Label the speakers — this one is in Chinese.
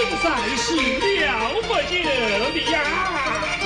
Speaker 1: 真在是了不得的呀！